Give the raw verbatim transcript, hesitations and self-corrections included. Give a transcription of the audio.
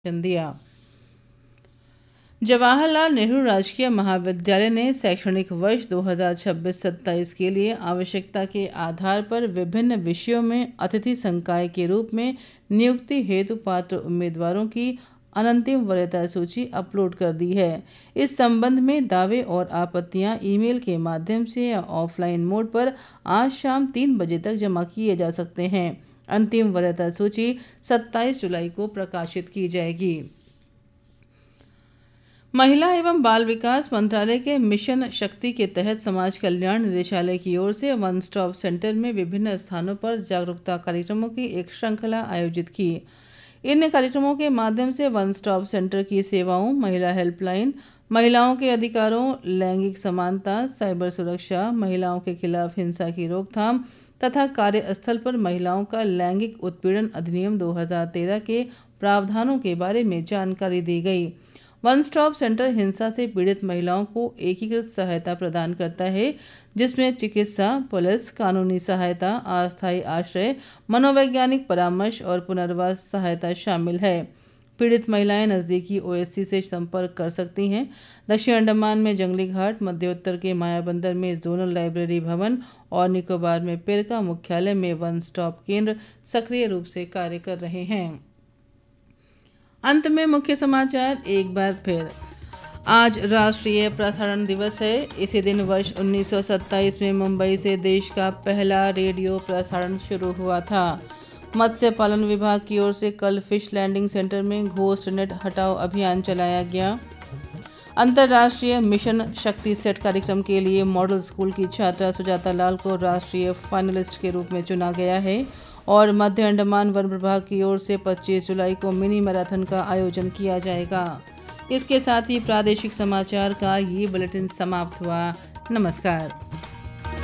दिया। जवाहरलाल नेहरू राजकीय महाविद्यालय ने शैक्षणिक वर्ष दो हज़ार छब्बीस सत्ताईस के लिए आवश्यकता के आधार पर विभिन्न विषयों में अतिथि संकाय के रूप में नियुक्ति हेतु पात्र उम्मीदवारों की अनंतिम वरीयता सूची अपलोड कर दी है। इस संबंध में दावे और आपत्तियां ईमेल के माध्यम से या ऑफलाइन मोड पर आज शाम तीन बजे तक जमा किए जा सकते हैं। अंतिम वरीयता सूची सत्ताईस जुलाई को प्रकाशित की जाएगी। महिला एवं बाल विकास मंत्रालय के मिशन शक्ति के तहत समाज कल्याण निदेशालय की ओर से वन स्टॉप सेंटर में विभिन्न स्थानों पर जागरूकता कार्यक्रमों की एक श्रृंखला आयोजित की। इन कार्यक्रमों के माध्यम से वन स्टॉप सेंटर की सेवाओं, महिला हेल्पलाइन, महिलाओं के अधिकारों, लैंगिक समानता, साइबर सुरक्षा, महिलाओं के खिलाफ हिंसा की रोकथाम तथा कार्यस्थल पर महिलाओं का लैंगिक उत्पीड़न अधिनियम दो हज़ार तेरह के प्रावधानों के बारे में जानकारी दी गई। वन स्टॉप सेंटर हिंसा से पीड़ित महिलाओं को एकीकृत सहायता प्रदान करता है, जिसमें चिकित्सा, पुलिस, कानूनी सहायता, अस्थायी आश्रय, मनोवैज्ञानिक परामर्श और पुनर्वास सहायता शामिल है। पीड़ित महिलाएं नज़दीकी ओएससी से संपर्क कर सकती हैं। दक्षिण अंडमान में जंगली घाट, मध्योत्तर के मायाबंदर में जोनल लाइब्रेरी भवन और निकोबार में पेरका मुख्यालय में वन स्टॉप केंद्र सक्रिय रूप से कार्य कर रहे हैं। अंत में मुख्य समाचार एक बार फिर। आज राष्ट्रीय प्रसारण दिवस है। इसी दिन वर्ष उन्नीस सौ सत्ताईस में मुंबई से देश का पहला रेडियो प्रसारण शुरू हुआ था। मत्स्य पालन विभाग की ओर से कल फिश लैंडिंग सेंटर में घोस्ट नेट हटाओ अभियान चलाया गया। अंतर्राष्ट्रीय मिशन शक्ति सेट कार्यक्रम के लिए मॉडल स्कूल की छात्रा सुजाता लाल को राष्ट्रीय फाइनलिस्ट के रूप में चुना गया है। और मध्य अंडमान वन विभाग की ओर से पच्चीस जुलाई को मिनी मैराथन का आयोजन किया जाएगा। इसके साथ ही प्रादेशिक समाचार का ये बुलेटिन समाप्त हुआ। नमस्कार।